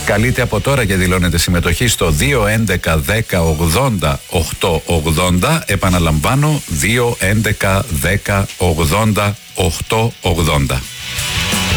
Καλείτε από τώρα και δηλώνετε συμμετοχή στο 211 10 80 880. Επαναλαμβάνω, 211 10 80 880.